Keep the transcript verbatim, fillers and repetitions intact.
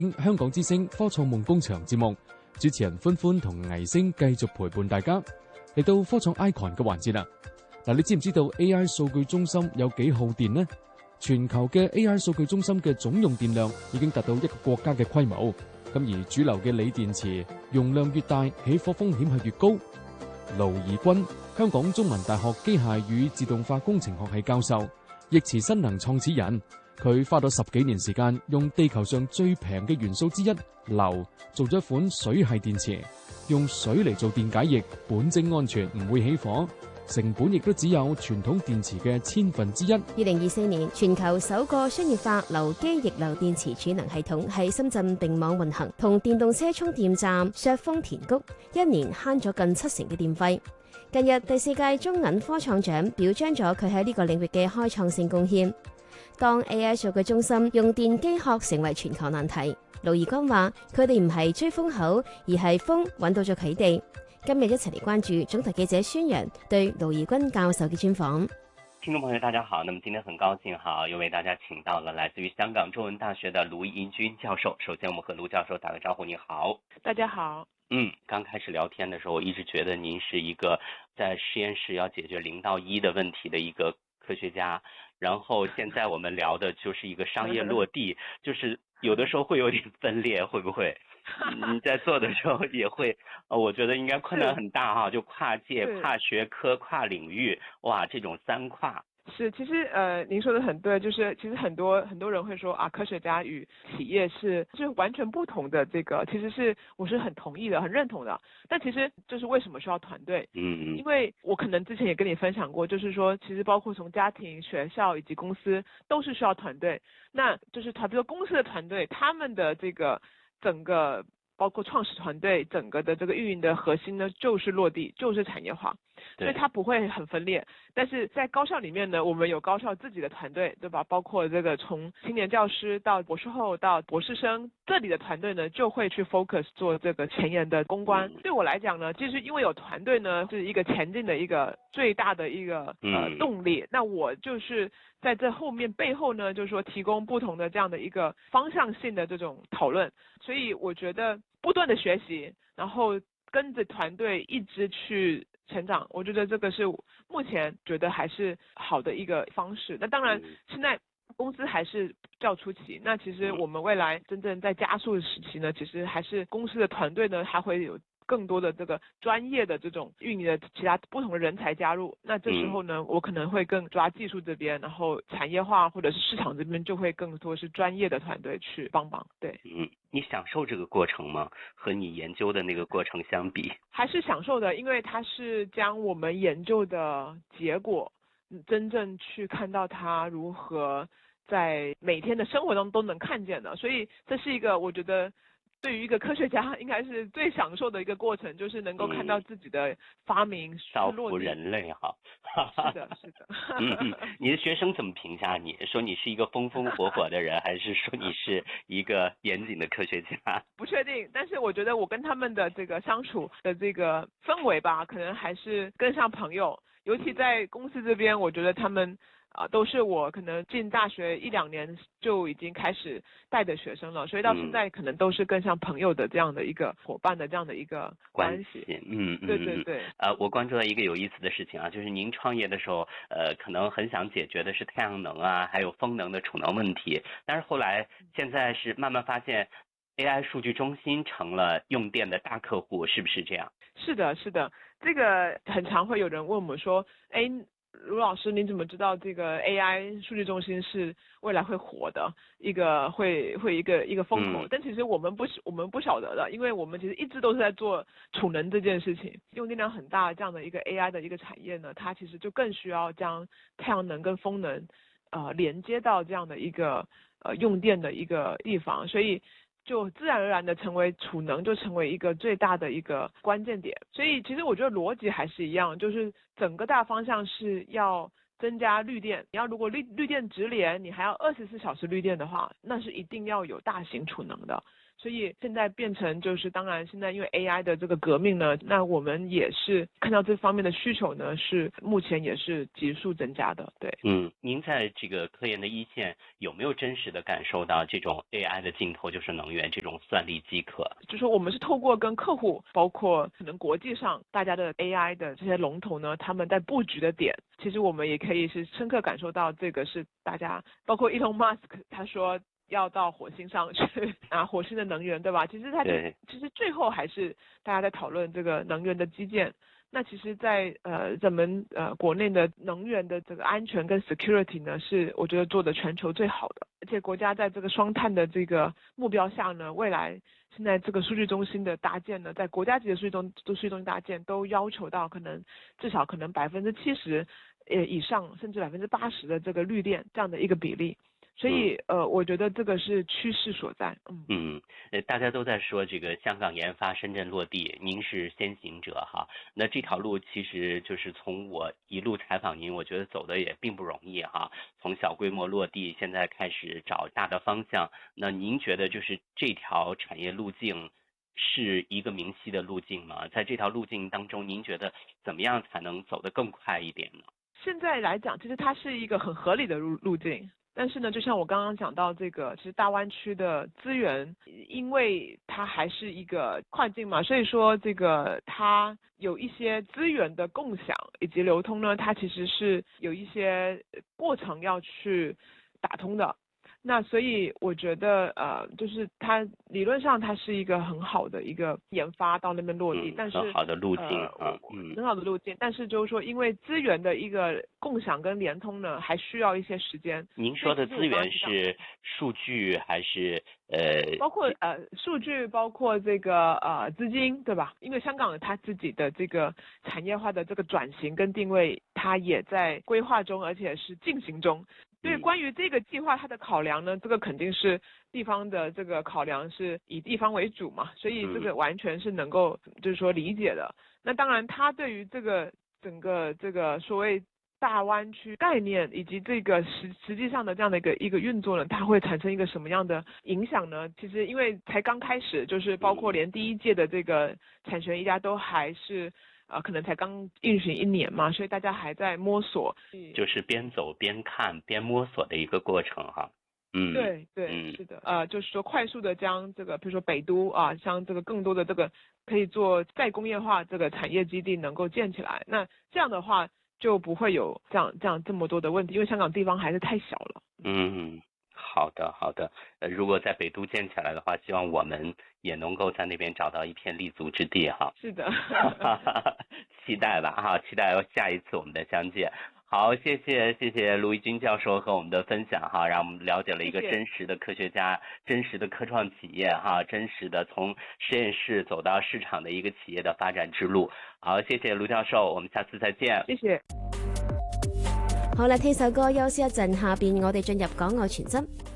香港之聲科創夢工場節目，主持人歡歡同倪星繼續陪伴大家嚟到科創 icon 嘅環節啦。嗱，你知唔知道 A I 數據中心有幾耗電呢？全球嘅 A I 數據中心嘅總用電量已經達到一個國家嘅規模。咁而主流嘅鋰電池容量越大，起火風險係越高。盧怡君，香港中文大學機械與自動化工程學系教授，易馳新能創始人。佢花咗十幾年時間，用地球上最平嘅元素之一硫做咗一款水系電池，用水嚟做電解液，本證安全，唔會起火，成本亦都只有傳統電池嘅千分之一。 二零二四年，全球首個商業化流機逆流電池儲能系統喺深圳定網運行，同電動車充電站削峰填谷，一年慳咗近七成嘅電費。近日第四屆中銀科創獎表彰咗佢喺呢個領域嘅開創性貢獻。當 A I 數據中心用電機學成為全球難題，盧怡君話佢哋唔係追風口，而係風揾到咗佢哋。今日一齊嚟關注總台記者孫陽對盧怡君教授嘅專訪。 聽眾朋友大家好，那麼今天很高興哈，又為大家請到了來自於香港中文大學的盧怡君教授。首先我們和盧教授打個招呼，你好。 大家好。 嗯，剛開始聊天的時候，我一直覺得您是一個在實驗室要解決零到一的問題的一個科學家，然後現在我們聊的就是一個商業落地，就是有的時候會有點分裂，會不會？你在做的時候也會，呃，我覺得應該困難很大哈，就跨界、跨學科、跨領域，哇，這種三跨。 是，其實呃，您說的很對，就是其實很多很多人會說啊，科學家與企業是就是完全不同的，這個其實是我是很同意的，很認同的。但其實就是為什麼需要團隊？ 嗯嗯。 因為我可能之前也跟你分享過，就是說其實包括從家庭、學校以及公司都是需要團隊。那就是團，比如公司的團隊，他們的這個整個包括創始團隊整個的這個運營的核心呢，就是落地，就是產業化。所以它不會很分裂，但是在高校裡面呢，我們有高校自己的團隊，對吧？包括這個從青年教師到博士後到博士生，這裡的團隊呢就會去 focus 做這個前沿的公關。對我來講呢，其實因為有團隊呢是一個前進的一個最大的一個呃動力。那我就是在這後面背後呢，就是說提供不同的這樣的一個方向性的這種討論。所以我覺得不斷的學習，然後跟着團隊一直去成長，我覺得這個是目前覺得還是好的一個方式。那當然，現在公司還是較初期。那其實我們未來真正在加速的時期呢，其實還是公司的團隊呢，還會有更多的這個專業的這種運營的其他不同的人才加入。那這時候呢，我可能會更抓技術這邊，然後產業化或者是市場這邊就會更多是專業的團隊去幫忙。對， 嗯，你享受這個過程嗎？和你研究的那個過程相比， 還是享受的，因為它是將我們研究的結果，真正去看到它如何在每天的生活中都能看見的，所以這是一個我覺得對於一個科學家應該是最享受的一個過程，就是能夠看到自己的發明造福人類哈。 是的，是的。 嗯嗯，你的學生怎麼評價你？說你是一個風風火火的人，還是說你是一個嚴謹的科學家？ 不確定，但是我覺得我跟他們的這個相處的這個氛圍吧，可能還是更像朋友。尤其在公司這邊，我覺得他們啊、呃，都是我可能進大學一兩年就已經開始帶的學生了，所以到現在可能都是更像朋友的這樣的一個夥伴的這樣的一個關係。 嗯嗯， 對對對。 呃，我關注到一個有意思的事情啊，就是您創業的時候，呃，可能很想解決的是太陽能啊，還有風能的儲能問題，但是後來現在是慢慢發現 A I 數據中心成了用電的大客戶，是不是這樣？ 是的，是的，這個很常會有人問我們說，哎，盧老師，你怎麼知道這個 A I 數據中心是未來會火的一個會會一個一個風口？嗯、但其實我們不我們不曉得的，因為我們其實一直都是在做儲能這件事情，用電量很大這樣的一個 A I 的一個產業呢，它其實就更需要將太陽能跟風能，呃，連接到這樣的一個呃用電的一個地方，所以就自然而然的成為儲能就成為一個最大的一個關鍵點。所以其實我覺得邏輯還是一樣，就是整個大方向是要增加绿电，你要如果绿绿电直连，你还要二十四小时绿电的话，那是一定要有大型储能的。所以现在变成就是，当然现在因为 A I 的这个革命呢，那我们也是看到这方面的需求呢，是目前也是急速增加的。对， 嗯，您在这个科研的一线有没有真实的感受到这种 A I 的尽头就是能源这种算力饥渴？ 就说我们是透过跟客户，包括可能国际上大家的 A I 的这些龙头呢，他们在布局的点，其实我们也可以是深刻感受到这个是大家，包括 Elon Musk 他说要到火星上去拿火星的能源，对吧？其实它其实最后还是大家在讨论这个能源的基建。那其实在，呃咱们呃国内的能源的这个安全跟 security 呢，是我觉得做的全球最好的。而且国家在这个双碳的这个目标下呢，未来现在这个数据中心的搭建呢，在国家级的数据中数据中心搭建都要求到可能至少可能百分之七十呃以上，甚至百分之八十的这个绿电这样的一个比例。所以呃，我觉得这个是趋势所在。嗯嗯，呃，大家都在说这个香港研发，深圳落地，您是先行者哈。那这条路其实就是从我一路采访您，我觉得走的也并不容易哈。从小规模落地，现在开始找大的方向。那您觉得就是这条产业路径是一个明晰的路径吗？在这条路径当中，您觉得怎么样才能走得更快一点呢？ 现在来讲，其实它是一个很合理的路路径。但是呢，就像我刚刚讲到这个，其实大湾区的资源，因为它还是一个跨境嘛，所以说这个它有一些资源的共享以及流通呢，它其实是有一些过程要去打通的。那所以我觉得呃，就是它理论上它是一个很好的一个研发到那边落地， 嗯、 但是很好的路径呃、 啊，嗯， 很好的路径，但是就是说因为资源的一个共享跟联通呢，还需要一些时间。 您说的资源是数据还是呃？ 包括呃数据，包括这个呃资金，对吧？因为香港它自己的这个产业化的这个转型跟定位，它也在规划中，而且是进行中。所以关于这个计划，它的考量呢，这个肯定是地方的这个考量是以地方为主嘛，所以这个完全是能够就是说理解的。那当然，它对于这个整个这个所谓大湾区概念以及这个实实际上的这样的一个一个运作呢，它会产生一个什么样的影响呢？其实因为才刚开始，就是包括连第一届的这个产权一家都还是。呃，可能才刚运行一年嘛，所以大家还在摸索， 就是边走边看边摸索的一个过程哈。嗯， 对对、嗯，是的，呃，就是说快速的将这个，比如说北都啊，像这个更多的这个可以做再工业化这个产业基地能够建起来，那这样的话就不会有这样这样这么多的问题，因为香港地方还是太小了。 嗯。好的，好的。呃，如果在北都建起来的话，希望我们也能够在那边找到一片立足之地哈。 是的， 期待吧哈，期待下一次我们的相见。好，谢谢谢谢卢怡君教授和我们的分享哈，让我们了解了一个真实的科学家、谢谢真实的科創企業哈，真實的從實驗室走到市場的一個企業的發展之路。好，謝謝盧教授，我們下次再見。 謝謝。 好啦，聽首歌休息一陣，下邊我哋進入港澳傳真。